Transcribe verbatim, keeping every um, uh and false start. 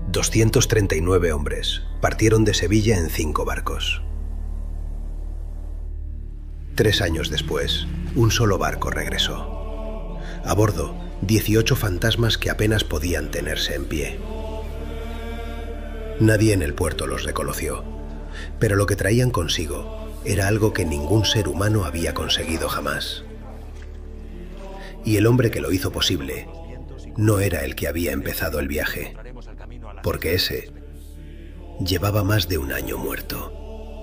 doscientos treinta y nueve hombres partieron de Sevilla en cinco barcos. Tres años después, un solo barco regresó. A bordo, dieciocho fantasmas que apenas podían tenerse en pie. Nadie en el puerto los reconoció, pero lo que traían consigo era algo que ningún ser humano había conseguido jamás. Y el hombre que lo hizo posible no era el que había empezado el viaje, porque ese llevaba más de un año muerto.